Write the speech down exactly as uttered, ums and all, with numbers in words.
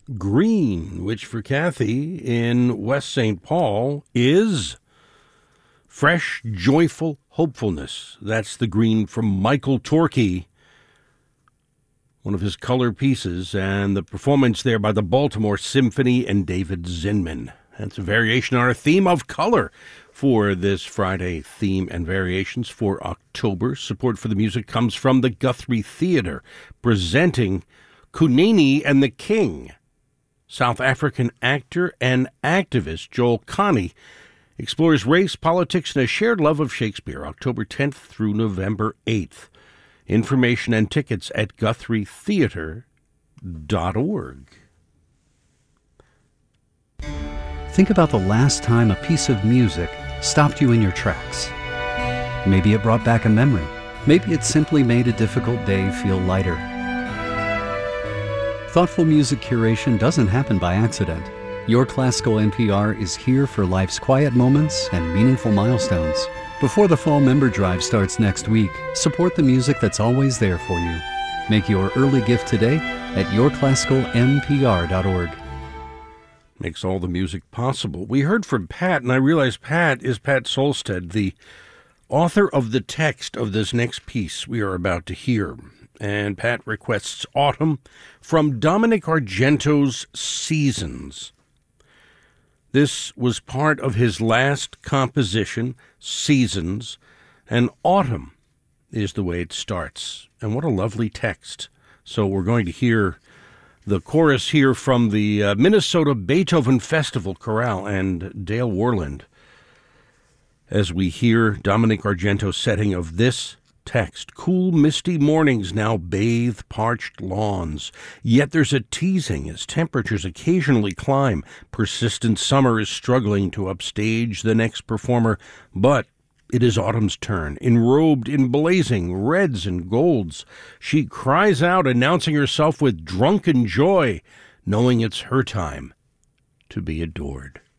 green, which for Kathy in West Saint Paul is fresh, joyful hopefulness. That's the green from Michael Torkey, one of his color pieces, and the performance there by the Baltimore Symphony and David Zinman. That's a variation on our theme of color for this Friday theme and variations for October. Support for the music comes from the Guthrie Theatre, presenting Kunini and the King. South African actor and activist Joel Kani explores race, politics, and a shared love of Shakespeare, October tenth through November eighth. Information and tickets at guthrie theatre dot org. Think about the last time a piece of music stopped you in your tracks. Maybe it brought back a memory. Maybe it simply made a difficult day feel lighter. Thoughtful music curation doesn't happen by accident. Your Classical N P R is here for life's quiet moments and meaningful milestones. Before the fall member drive starts next week, support the music that's always there for you. Make your early gift today at your classical n p r dot org. Makes all the music possible. We heard from Pat, and I realized Pat is Pat Solstead, the author of the text of this next piece we are about to hear. And Pat requests Autumn from Dominic Argento's Seasons. This was part of his last composition, Seasons, and Autumn is the way it starts. And what a lovely text. So we're going to hear the chorus here from the uh, Minnesota Beethoven Festival Chorale and Dale Worland as we hear Dominic Argento's setting of this text. Cool, misty mornings now bathe parched lawns, yet there's a teasing as temperatures occasionally climb. Persistent summer is struggling to upstage the next performer, but it is autumn's turn. Enrobed in blazing reds and golds, she cries out, announcing herself with drunken joy, knowing it's her time to be adored.